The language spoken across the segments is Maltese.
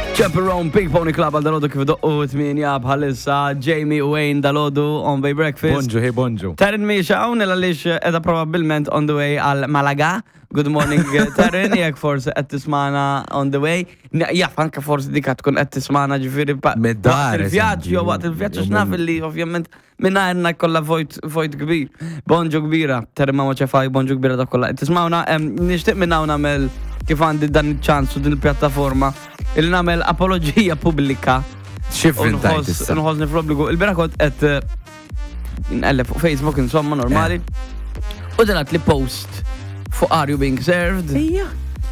Chaperone Pink Pony Club għal dalodu kif doqqu 8 bħalissa Jamie u Wayne dalodu on Bay Breakfast. Bonġu, hey bonġu. Taryn Misha għawn għalix edha probabilment on the way għal Malaga. Good morning Taryn, jek forse qed tismana on the way. Jaf anka forse dika tkun qed tismana ġifieri Mid-dar, il-vjaġġ jew waqt il-vjaġġ x'naf li ovvjament minnajrna kollha vojt kbir. Bonġu kbira, Taryn ma ċefaj bonġu kbira da kollha. Tismawna nixtieq minn hawn nagħmel kif għandi dan iċ-ċans u din il-pjattaforma il nagħmel apologija pubblika. X'ivvintajt issa? Nħossni fl-obbligu. Il-bira kont qed nqelleb fuq Facebook insomma normali. U dinat li post fuq Are You Being Served? Ija.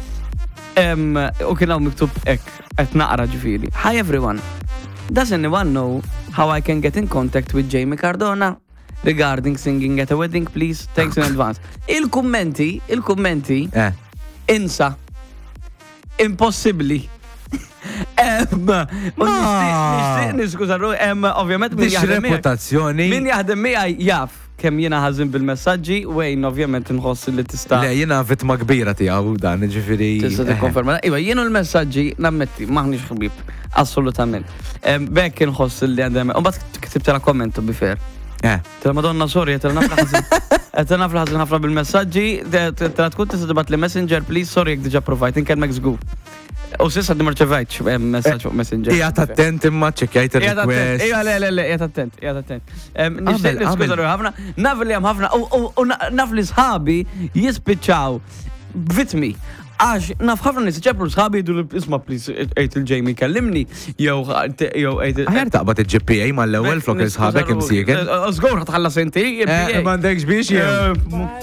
U kien hawn miktub hekk qed naqra ġifieri. Hi everyone. Does anyone know how I can get in contact with Jamie Cardona regarding singing at a wedding, please? Thanks in advance. Il-kummenti insa. Impossibbli. Nixtieq niskuża ovvjament reputazzjoni. Min jaħdem miegħi jaf kemm jiena ħażin bil-messaġġi, Wayne ovvjament inħoss li tista'. Le, jiena vittma kbira tiegħu dan, ġifieri. Tista' tikkonferma. Iva, jienu l-messaġġi nammetti maħniex ħbieb, assolutament. Bekk inħoss li għandhem. U mbagħad ktibtela kommentu bifer. Tela Madonna sorry, tela nafla ħażin ħafna bil-messaġġi, tela tkun tista' tibgħat li Messenger please, sorry jekk diġà provajt, inkellmek żgur. U sissa di marċevajt messaġġ fuq Messenger. Qiegħed attent imma ċekkjajt ir-request. Ija le, qiegħed attent. Nixtieq niskuża ħafna, naf li hemm ħafna u naf li sħabi jispiċċaw vitmi. Għax, naf ħafna nis ċepru sħabi jidu isma please ejt il-Jamie kellimni, jew ejt Aħjar taqbad il-GPA mal-ewwel flok il-sħabek imsiegen. Żgur ħatħallas inti. M'għandekx biex jew.